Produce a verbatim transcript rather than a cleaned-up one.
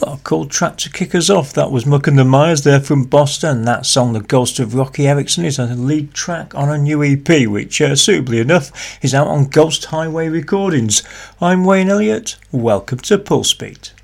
Got a cool track to kick us off. That was Muck and the Myers there from Boston. That song, The Ghost of Rocky Erickson, is a lead track on a new E P, which, uh, suitably enough, is out on Ghost Highway Recordings. I'm Wayne Elliott. Welcome to Pulse Beat.